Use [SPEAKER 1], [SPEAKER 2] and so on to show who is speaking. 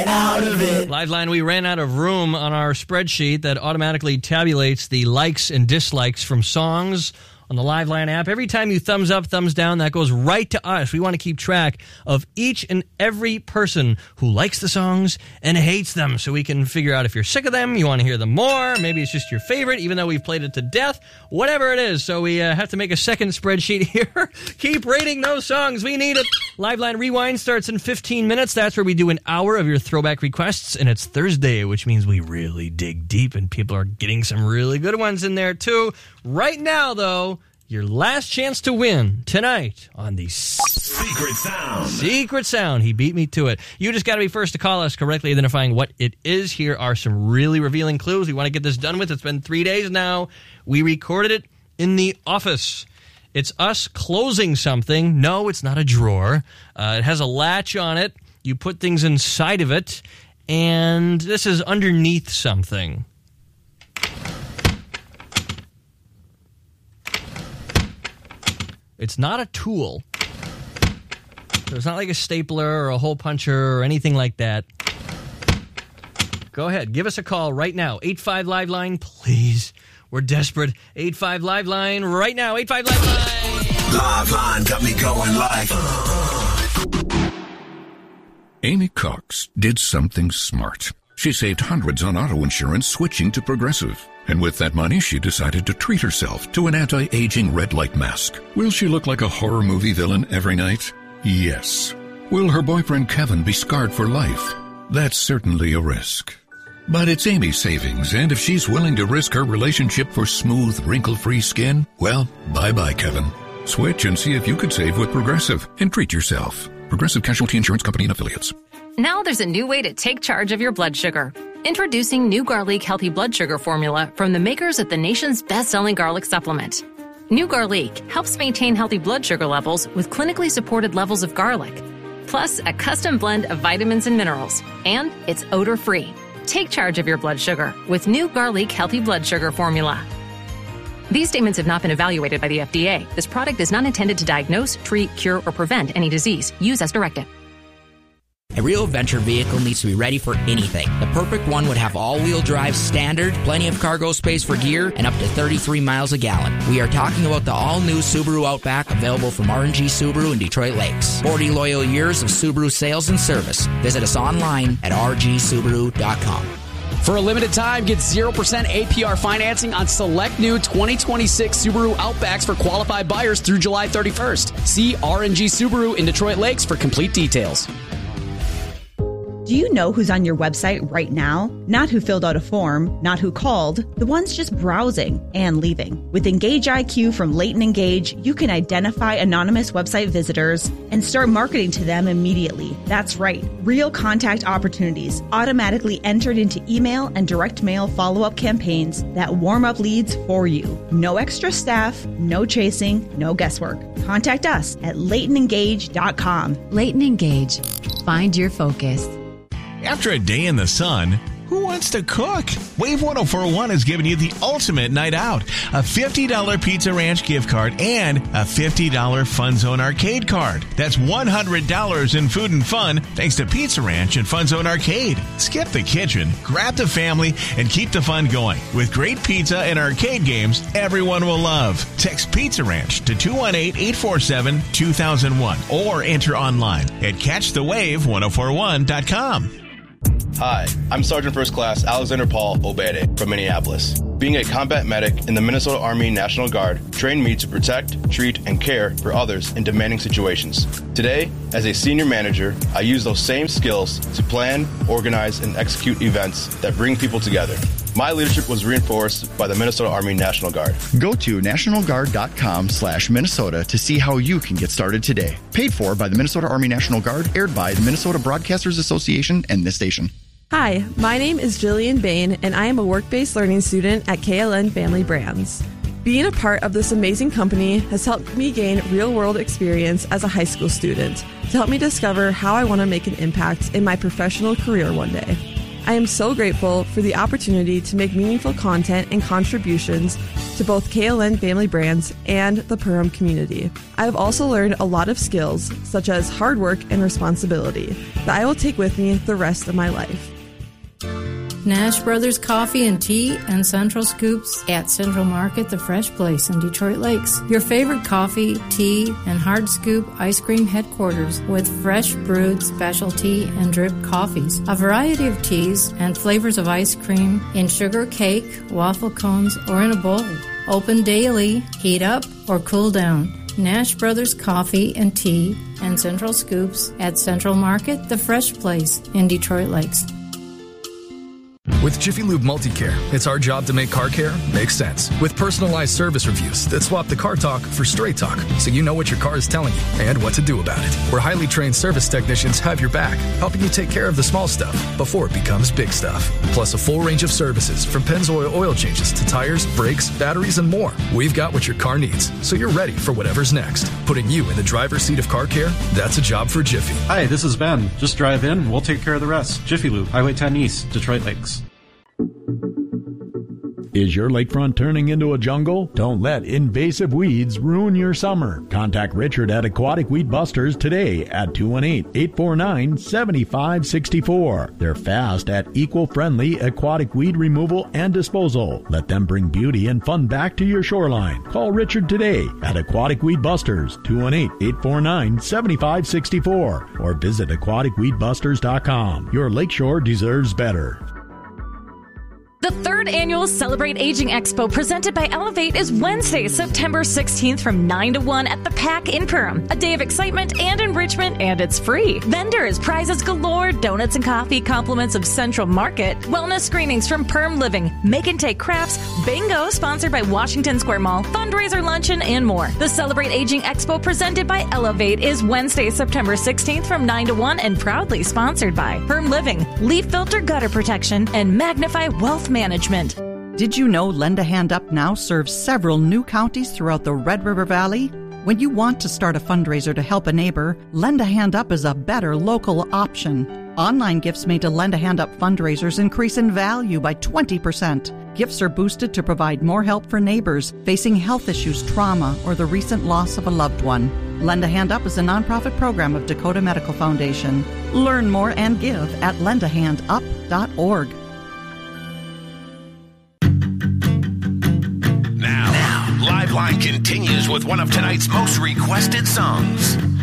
[SPEAKER 1] out of it.
[SPEAKER 2] Liveline, we ran out of room on our spreadsheet that automatically tabulates the likes and dislikes from songs on the Liveline app. Every time you thumbs up, thumbs down, that goes right to us. We want to keep track of each and every person who likes the songs and hates them, so we can figure out if you're sick of them, you want to hear them more, maybe it's just your favorite, even though we've played it to death, whatever it is. So we have to make a second spreadsheet here. Keep rating those songs. We need it. Liveline Rewind starts in 15 minutes. That's where we do an hour of your throwback requests, and it's Thursday, which means we really dig deep, and people are getting some really good ones in there, too. Right now, though, your last chance to win tonight on the
[SPEAKER 1] Secret Sound.
[SPEAKER 2] Secret Sound. He beat me to it. You just got to be first to call us, correctly identifying what it is. Here are some really revealing clues we want to get this done with. It's been 3 days now. We recorded it in the office. It's us closing something. No, it's not a drawer. It has a latch on it. You put things inside of it, and this is underneath something. It's not a tool. So it's not like a stapler or a hole puncher or anything like that. Go ahead. Give us a call right now. 85-Liveline, please. We're desperate. 85-Liveline right now. 85-Liveline.
[SPEAKER 1] Liveline got me going like...
[SPEAKER 3] Amy Cox did something smart. She saved hundreds on auto insurance switching to Progressive. And with that money, she decided to treat herself to an anti-aging red light mask. Will she look like a horror movie villain every night? Yes. Will her boyfriend Kevin be scarred for life? That's certainly a risk. But it's Amy's savings, and if she's willing to risk her relationship for smooth, wrinkle-free skin, well, bye-bye, Kevin. Switch and see if you could save with Progressive and treat yourself. Progressive Casualty Insurance Company and Affiliates.
[SPEAKER 4] Now there's a new way to take charge of your blood sugar. Introducing New Garlic Healthy Blood Sugar Formula from the makers of the nation's best-selling garlic supplement. New Garlic helps maintain healthy blood sugar levels with clinically supported levels of garlic, plus a custom blend of vitamins and minerals, and it's odor-free. Take charge of your blood sugar with New Garlic Healthy Blood Sugar Formula. These statements have not been evaluated by the FDA. This product is not intended to diagnose, treat, cure, or prevent any disease. Use as directed.
[SPEAKER 5] A Rio Venture vehicle needs to be ready for anything. The perfect one would have all-wheel drive standard, plenty of cargo space for gear, and up to 33 miles a gallon. We are talking about the all-new Subaru Outback, available from R&G Subaru in Detroit Lakes. 40 loyal years of Subaru sales and service. Visit us online at rgsubaru.com.
[SPEAKER 6] For a limited time, get 0% APR financing on select new 2026 Subaru Outbacks for qualified buyers through July 31st. See R&G Subaru in Detroit Lakes for complete details.
[SPEAKER 7] Do you know who's on your website right now? Not who filled out a form, not who called, the ones just browsing and leaving. With Engage IQ from Leighton Engage, you can identify anonymous website visitors and start marketing to them immediately. That's right, real contact opportunities automatically entered into email and direct mail follow-up campaigns that warm up leads for you. No extra staff, no chasing, no guesswork. Contact us at LeightonEngage.com.
[SPEAKER 8] Leighton Engage. Find your focus.
[SPEAKER 9] After a day in the sun, who wants to cook? Wave 104.1 is giving you the ultimate night out. A $50 Pizza Ranch gift card and a $50 Fun Zone Arcade card. That's $100 in food and fun thanks to Pizza Ranch and Fun Zone Arcade. Skip the kitchen, grab the family, and keep the fun going. With great pizza and arcade games everyone will love. Text Pizza Ranch to 218-847-2001 or enter online at catchthewave1041.com.
[SPEAKER 10] Hi, I'm Sergeant First Class Alexander Paul Obede from Minneapolis. Being a combat medic in the Minnesota Army National Guard trained me to protect, treat, and care for others in demanding situations. Today, as a senior manager, I use those same skills to plan, organize, and execute events that bring people together. My leadership was reinforced by the Minnesota Army National Guard.
[SPEAKER 11] Go to nationalguard.com/Minnesota to see how you can get started today. Paid for by the Minnesota Army National Guard, aired by the Minnesota Broadcasters Association and this station.
[SPEAKER 12] Hi, my name is Jillian Bain, and I am a work-based learning student at KLN Family Brands. Being a part of this amazing company has helped me gain real-world experience as a high school student to help me discover how I want to make an impact in my professional career one day. I am so grateful for the opportunity to make meaningful content and contributions to both KLN Family Brands and the Perham community. I have also learned a lot of skills, such as hard work and responsibility, that I will take with me the rest of my life.
[SPEAKER 13] Nash Brothers Coffee and Tea and Central Scoops at Central Market, the Fresh Place in Detroit Lakes. Your favorite coffee, tea, and hard scoop ice cream headquarters with fresh brewed specialty and drip coffees. A variety of teas and flavors of ice cream in sugar cake, waffle cones, or in a bowl. Open daily, heat up or cool down. Nash Brothers Coffee and Tea and Central Scoops at Central Market, the Fresh Place in Detroit Lakes.
[SPEAKER 14] With Jiffy Lube Multicare, it's our job to make car care make sense. With personalized service reviews that swap the car talk for straight talk, so you know what your car is telling you and what to do about it. Where highly trained service technicians have your back, helping you take care of the small stuff before it becomes big stuff. Plus a full range of services from Pennzoil oil changes to tires, brakes, batteries, and more. We've got what your car needs, so you're ready for whatever's next. Putting you in the driver's seat of car care, that's a job for Jiffy.
[SPEAKER 15] Hi, this is Ben. Just drive in, we'll take care of the rest. Jiffy Lube, Highway 10 East, Detroit Lakes.
[SPEAKER 16] Is your lakefront turning into a jungle? Don't let invasive weeds ruin your summer. Contact Richard at Aquatic Weed Busters today at 218-849-7564. They're fast at eco-friendly aquatic weed removal and disposal. Let them bring beauty and fun back to your shoreline. Call Richard today at Aquatic Weed Busters, 218-849-7564, or visit aquaticweedbusters.com. Your lakeshore deserves better.
[SPEAKER 17] The third annual Celebrate Aging Expo presented by Elevate is Wednesday, September 16th from 9 to 1 at the PAC in Perham. A day of excitement and enrichment, and it's free. Vendors, prizes galore, donuts and coffee, compliments of Central Market, wellness screenings from Perm Living, Make and Take Crafts, bingo sponsored by Washington Square Mall, fundraiser luncheon, and more. The Celebrate Aging Expo presented by Elevate is Wednesday, September 16th from 9 to 1 and proudly sponsored by Perm Living, Leaf Filter Gutter Protection, and Magnify Wealth Management.
[SPEAKER 18] Did you know Lend a Hand Up now serves several new counties throughout the Red River Valley? When you want to start a fundraiser to help a neighbor, Lend a Hand Up is a better local option. Online gifts made to Lend a Hand Up fundraisers increase in value by 20%. Gifts are boosted to provide more help for neighbors facing health issues, trauma, or the recent loss of a loved one. Lend a Hand Up is a nonprofit program of Dakota Medical Foundation. Learn more and give at lendahandup.org.
[SPEAKER 1] Now, Liveline continues with one of tonight's most requested songs.